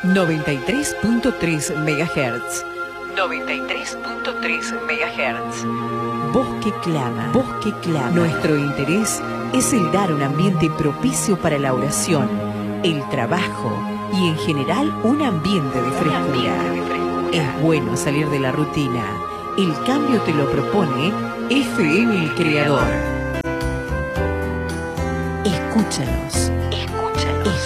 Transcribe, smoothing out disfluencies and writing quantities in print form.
93.3 MHz. 93.3 MHz. Bosque Clama. Bosque Clama. Nuestro interés es el dar un ambiente propicio para la oración, el trabajo y en general un ambiente de frescura. Es bueno salir de la rutina. El cambio te lo propone FM El Creador. Escúchanos.